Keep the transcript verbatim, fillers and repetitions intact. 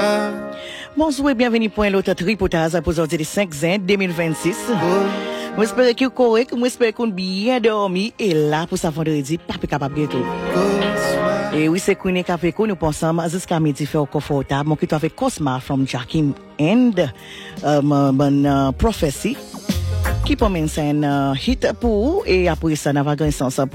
Bonjour et bienvenue pour un autre tripotage pour aujourd'hui le cinq juin deux mille vingt-six. J'espère que vous êtes correct, j'espère que vous bien dormi et là pour ça vendredi, pas capable de tout. Et oui, c'est qu'on est avec nous pour ensemble jusqu'à midi faire confortable. Mon qui avec Cosma from Jackim and um, mon uh, prophecy qui pour un uh, hit pour et après ça n'a pas grand sens